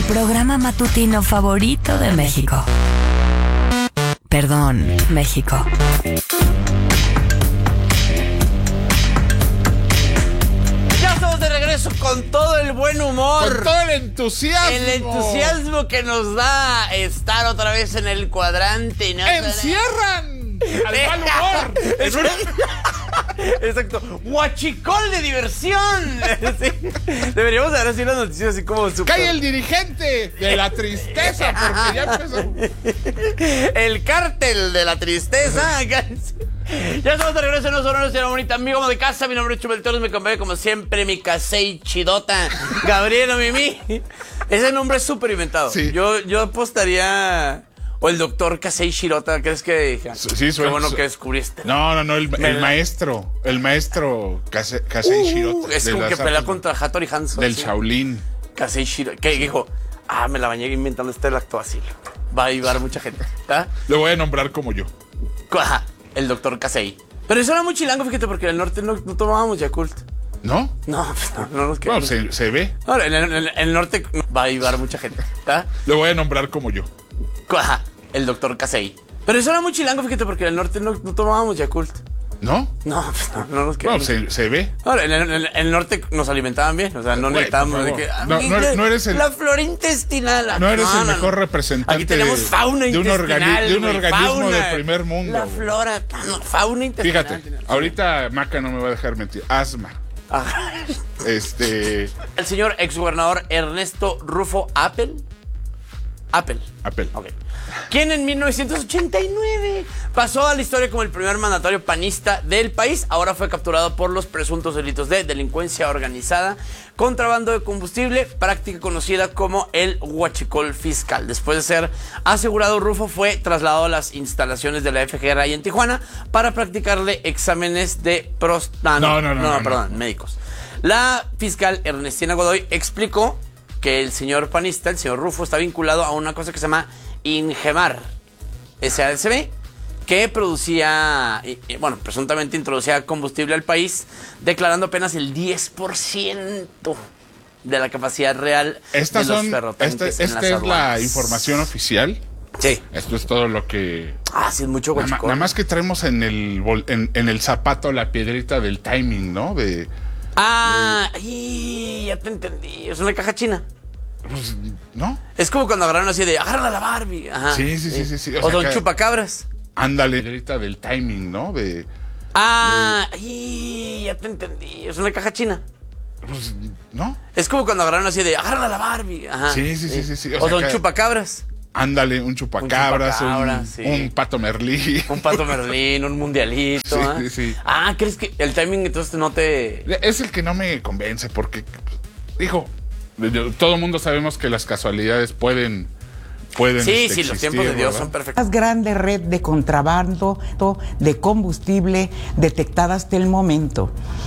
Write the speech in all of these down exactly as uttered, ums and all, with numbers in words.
El programa matutino favorito de México. Perdón, México. Ya estamos de regreso con todo el buen humor. Con todo el entusiasmo. El entusiasmo que nos da estar otra vez en el cuadrante. ¿No? ¡Encierran al mal humor! Exacto. Huachicol de diversión. Sí. Deberíamos haber así unas noticias así como super... ¡Cae el dirigente de la tristeza! Porque ya empezó. El cártel de la tristeza. Ya estamos de regreso en los horarios de la bonita amigo de casa. Mi nombre es Chumel Torres. Me acompaña como siempre mi casey chidota Gabriela Mimi. Ese nombre es súper inventado. Sí. Yo, yo apostaría... O el doctor Casey Shirota, ¿crees que...? Sí, suena, qué bueno que descubriste. No, no, no, el, el maestro. El maestro Casey, Casey uh, Shirota. Es como que pelea contra Hattori Hanzo. Del ¿sí? Shaolin. Casey Shirota. ¿Qué dijo? Ah, me la bañé inventando este lactoacil. Va a ayudar a mucha gente. ¿Ah? Lo voy a nombrar como yo. Ajá, el doctor Casey. Pero eso era muy chilango, fíjate, porque en el norte no, no tomábamos Yakult. ¿No? No, pues no, no nos quedamos. Bueno, se, se ve. Ahora, en el, en el norte va a ayudar a mucha gente. ¿Ah? Lo voy a nombrar como yo. Ajá, el doctor Casey. Pero eso era muy chilango, fíjate, porque en el norte no, no tomábamos Yakult. ¿No? No, pues no, no nos quedamos. Bueno, se, se ve. Ahora, en el, en el norte nos alimentaban bien, o sea, no Güey, necesitábamos de que... No, no, no eres el... La flora intestinal. No eres no, el no, mejor no. representante Aquí tenemos fauna de un, intestinal, organi de un güey, organismo fauna, de primer mundo. La flora, no, fauna intestinal. Fíjate, ahorita Maca no me va a dejar mentir. Asma. Ah. Este... El señor exgobernador Ernesto Rufo Appel. Appel. Apple. Ok. Quien en mil novecientos ochenta y nueve pasó a la historia como el primer mandatario panista del país, ahora fue capturado por los presuntos delitos de delincuencia organizada, contrabando de combustible, práctica conocida como el huachicol fiscal. Después de ser asegurado, Rufo fue trasladado a las instalaciones de la F G R ahí en Tijuana para practicarle exámenes de prostata. No, no, no, no, no, perdón, no. médicos. La fiscal Ernestina Godoy explicó que el señor panista, el señor Rufo, está vinculado a una cosa que se llama Ingemar S A S B, que producía, bueno, presuntamente introducía combustible al país, declarando apenas el diez por ciento de la capacidad real Estas de los son, ferrotanques Esta, en esta las es la aduanas. información oficial. Sí. Esto es todo lo que... Ah, sí, es mucho Nada, huachicol. nada más que traemos en el, bol- en, en el zapato la piedrita del timing, ¿no? De... Ah, ay, ya te entendí. Es una caja china. Pues, ¿no? Es como cuando agarraron así de, agárrala a la Barbie. Ajá. Sí, sí, sí, sí, sí. O O, sea, son que- chupacabras. Ándale. Piedrita del timing, ¿no? De... Ah, ay, ya te entendí. Es una caja china. Pues, ¿no? Es como cuando agarraron así de, agárrala a la Barbie. Ajá. Sí, sí, sí, sí, sí. O O, sea, son que- chupacabras. Ándale, un chupacabras, un, chupacabra, sí. un pato merlí. Un pato merlín, un mundialito. Sí, ¿ah? sí, sí. Ah, ¿crees que el timing entonces no te...? Es el que no me convence porque, dijo, yo- todo el mundo sabemos que las casualidades pueden... pueden Sí, este, sí, los existir, tiempos de Dios ¿verdad? son perfectos. Más grande red de contrabando de combustible detectada hasta el momento,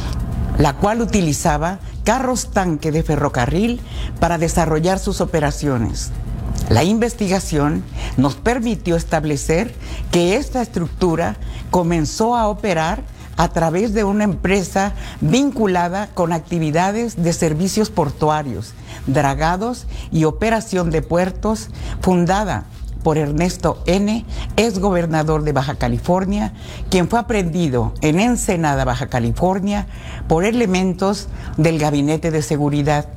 la cual utilizaba carros tanque de ferrocarril para desarrollar sus operaciones. La investigación nos permitió establecer que esta estructura comenzó a operar a través de una empresa vinculada con actividades de servicios portuarios, dragados y operación de puertos, fundada por Ernesto N., ex gobernador de Baja California, quien fue aprehendido en Ensenada, Baja California, por elementos del Gabinete de Seguridad.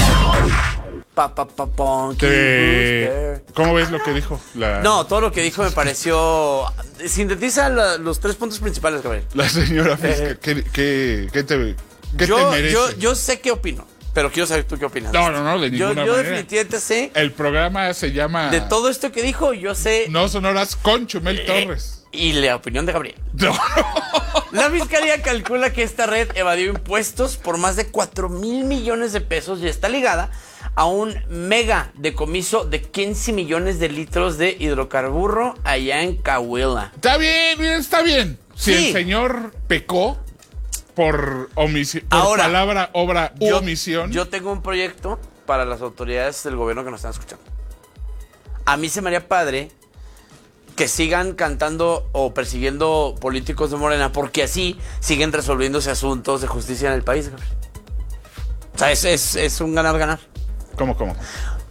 Pa, pa, pa, pon, Te- ¿Cómo ves lo que dijo? La, No, todo lo que dijo me pareció... Sintetiza la- los tres puntos principales, Gabriel. la señora fiscal. Eh. ¿Qué, qué, qué te, qué yo, te merece? yo, yo sé qué opino, pero quiero saber tú qué opinas. No, no, no, de Yo, ninguna yo manera. definitivamente sé, El programa se llama... de todo esto que dijo, yo sé... No Sonoras con Chumel eh, Torres. Y la opinión de Gabriel. No. La fiscalía calcula que esta red evadió impuestos por más de cuatro mil millones de pesos y está ligada a un mega decomiso de quince millones de litros de hidrocarburo allá en Coahuila. Está bien, bien, está bien. Si Sí. el señor pecó por omisión, por Ahora, palabra, obra u Yo, omisión. yo tengo un proyecto para las autoridades del gobierno que nos están escuchando. A mí se me haría padre que sigan cantando o persiguiendo políticos de Morena, porque así siguen resolviéndose asuntos de justicia en el país. O sea, es, es, es un ganar-ganar. ¿Cómo, cómo?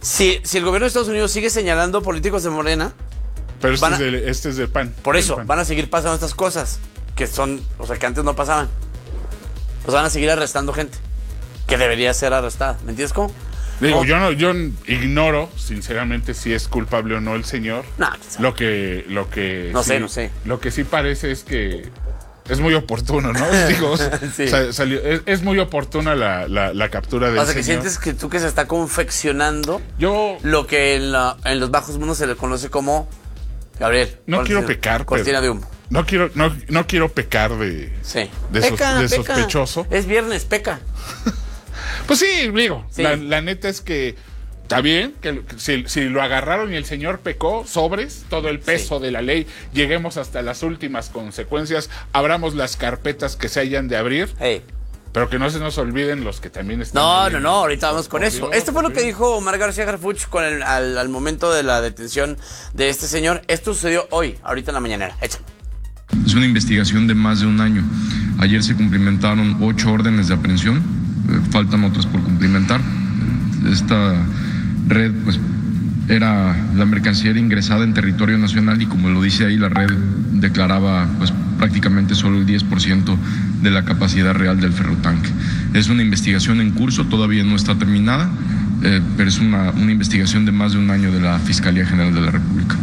Si, si el gobierno de Estados Unidos sigue señalando políticos de Morena, Pero este, Van a- es, del, este es del P A N. por del eso P A N. van a seguir pasando estas cosas que son, o sea, que antes no pasaban. Pues van a seguir arrestando gente que debería ser arrestada. ¿Me entiendes cómo? Digo, ¿Cómo? yo no, yo ignoro, sinceramente, si es culpable o no el señor. No, quién sabe. Lo que, lo que No sí- sé, no sé. Lo que sí parece es que es muy oportuno, ¿no? Digo, Sí. sa- salió- es, es muy oportuna la, la, la captura del O sea, que señor. sientes que tú que se está confeccionando Yo lo que en, la- en los bajos mundos se le conoce como, Gabriel. no cortina- quiero pecar, Cortina pero de humo. no quiero, no, no quiero pecar de, Sí. de, sos- de sospechoso. Es viernes, peca. Pues sí, digo, Sí. La, la neta es que está bien, que si, si lo agarraron y el señor pecó, sobres, todo el peso Sí. de la ley, lleguemos hasta las últimas consecuencias, abramos las carpetas que se hayan de abrir, Hey. pero que no se nos olviden los que también están. No, ahí. no, no, ahorita vamos con Por eso. Dios, Esto fue lo por que Dios. dijo Omar García Harfuch con el- al, al momento de la detención de este señor. Esto sucedió hoy, ahorita en la mañanera. Échalo. Es una investigación de más de un año. Ayer se cumplimentaron ocho órdenes de aprehensión, eh, faltan otras por cumplimentar. Esta red, pues, era la mercancía era ingresada en territorio nacional y como lo dice ahí, la red declaraba, pues, prácticamente solo el diez por ciento de la capacidad real del ferrotanque. Es una investigación en curso, todavía no está terminada, eh, pero es una, una investigación de más de un año de la Fiscalía General de la República.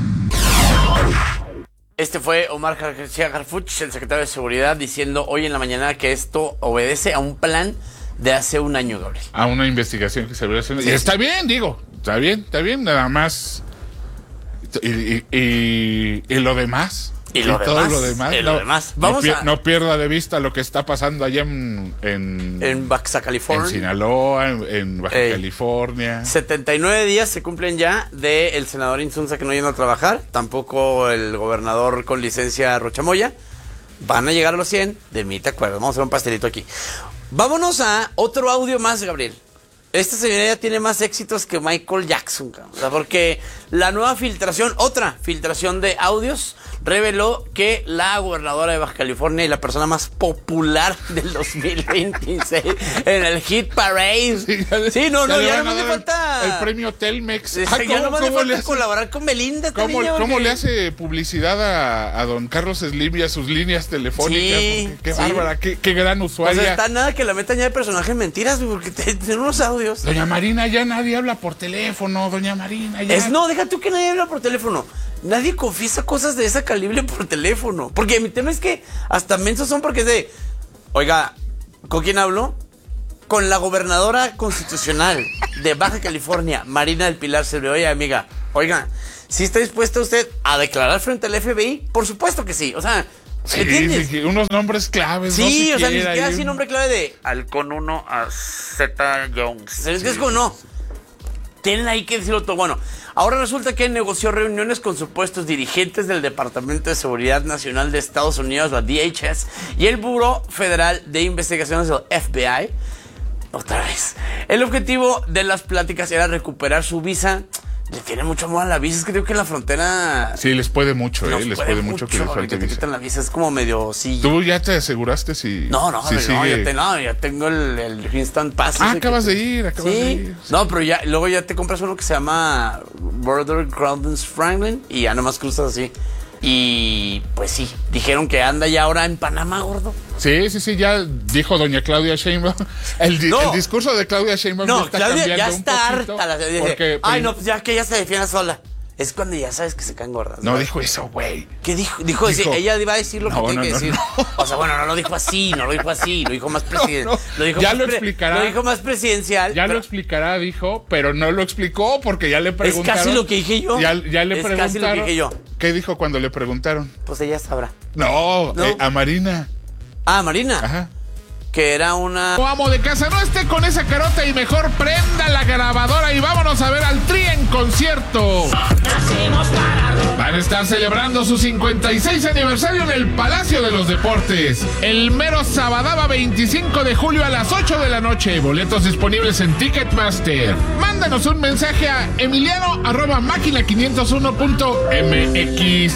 Este fue Omar García Harfuch, el secretario de Seguridad, diciendo hoy en la mañana que esto obedece a un plan de hace un año, Gabriel. A una investigación que se debería hacer. Sí, Y está sí. bien, digo, está bien, está bien, nada más. Y, y, y- y lo demás. Y lo todo demás, lo demás. y lo no, demás. no Vamos pier- a- no pierda de vista lo que está pasando allá en, en, En Baja en California. Sinaloa, en, en Baja Ey. California. setenta y nueve días se cumplen ya de el senador Insunza que no yendo a trabajar, tampoco el gobernador con licencia Rochamoya. Van a llegar a los cien, de mí te acuerdas. Vamos a hacer un pastelito aquí. Vámonos a otro audio más, Gabriel. Esta señora ya tiene más éxitos que Michael Jackson, cabrón. O sea, porque la nueva filtración, otra filtración de audios, reveló que la gobernadora de Baja California y la persona más popular del dos mil veintiséis en el Hit Parade. Sí, ya le- Sí, no, no, le ya van no a me dar falta. El premio Telmex. Sí, Ah, ya ¿cómo- no me cómo le falta hace- colaborar con Belinda. esta ¿Cómo, niña, cómo porque- le hace publicidad a, a don Carlos Slim y a sus líneas telefónicas? Sí, Porque qué sí. bárbara, qué, qué gran O usuaria. sea, está nada que la metan ya de personaje en mentiras, güey, porque te- tienen unos audios. Doña Marina, ya nadie habla por teléfono, doña Marina, ya. Es, no, deja tú que nadie habla por teléfono. Nadie confiesa cosas de esa calibre por teléfono. Porque mi tema es que hasta mensos son porque es de... Oiga, ¿con quién hablo? Con la gobernadora constitucional de Baja California, Marina del Pilar Silva. Oye, amiga, oiga, ¿sí está dispuesta usted a declarar frente al F B I? Por supuesto que sí. O sea, Sí, ¿entiendes? sí, sí, unos nombres claves. Sí, no o sea, ni siquiera, siquiera hay así un- nombre clave de Halcón uno a Z Jones. Es como no. Tienen ahí que decirlo todo. Bueno, ahora resulta que negoció reuniones con supuestos dirigentes del Departamento de Seguridad Nacional de Estados Unidos, la D H S, y el Buró Federal de Investigaciones del F B I. Otra vez. El objetivo de las pláticas era recuperar su visa. Le tiene mucho amor a la visa. Es que creo que en la frontera... Sí, les puede mucho, nos eh, les puede mucho que les que falte te visa. quitan la visa. Es como medio... Sí. ¿Tú ya te aseguraste si No, no, si no, sigue? ya, te- no, ya tengo el, el Instant Pass. Ah, ese acabas que- de ir, acabas sí. de ir. No, pero ya, luego ya te compras uno que se llama Border Crowdens Franklin y ya nomás cruzas así. Y pues sí, dijeron que anda ya ahora en Panamá, gordo. Sí, sí, sí, ya dijo doña Claudia Sheinbaum. El, di- No. el discurso de Claudia Sheinbaum ya No, está Claudia cambiando ya un está poquito, harta. La, dice, porque, Ay, pues, no, pues ya que ella se defienda sola. Es cuando ya sabes que se caen gordas. No dijo eso, güey. ¿Qué dijo? Dijo, Dijo- ella iba a decir lo que No, tiene no, que no, decir. no. O sea, bueno, no lo dijo así, no lo dijo así, lo dijo más presidencial. No, no. Ya lo explicará. Lo dijo más presidencial. Ya pero- lo explicará, dijo, pero no lo explicó porque ya le preguntaron. casi lo que dije yo. Ya, ya le Es preguntaron. casi lo que dije yo. ¿Qué dijo cuando le preguntaron? Pues ella sabrá. No, No. eh, a Marina. Ah, Marina. Ajá. Que era una... O amo de casa, no esté con esa carota y mejor prenda la grabadora y vámonos a ver al Tri en concierto. Van a estar celebrando su cincuenta y seis aniversario en el Palacio de los Deportes. El mero sabadaba veinticinco de julio a las ocho de la noche. Boletos disponibles en Ticketmaster. Mándanos un mensaje a emiliano arroba máquina quinientos uno punto m x.